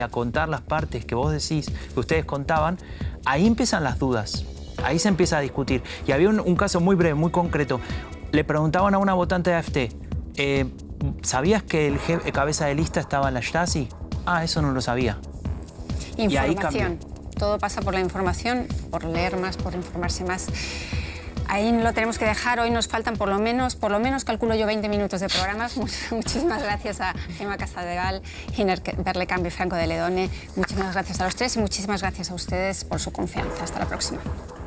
a contar las partes que vos decís, que ustedes contaban, ahí empiezan las dudas, ahí se empieza a discutir. Y había un caso muy breve, muy concreto. Le preguntaban a una votante de AfD, ¿sabías que el cabeza de lista estaba en la Stasi? Ah, eso no lo sabía. Información. Y ahí cambió. Todo pasa por la información, por leer más, por informarse más. Ahí lo tenemos que dejar. Hoy nos faltan por lo menos calculo yo 20 minutos de programas. Muchísimas gracias a Gemma Casadegal, Giner Berlecamp y Franco de Ledone. Muchísimas gracias a los tres y muchísimas gracias a ustedes por su confianza. Hasta la próxima.